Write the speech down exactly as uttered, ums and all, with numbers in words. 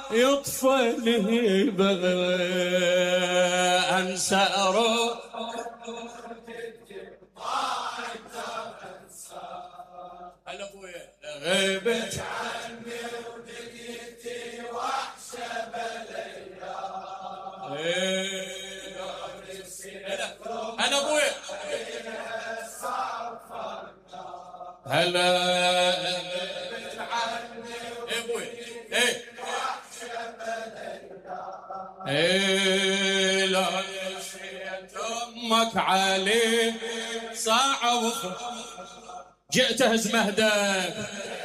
يطفى الهيبة أنسى روح هلا ابويا غيبت عني ودقيتي وحشه بالايام هلا ابويا هلا غيبت عني ابويا ايه وحشه بالايام ايه لا يشفيت امك علي صعب جئت اهز مهدك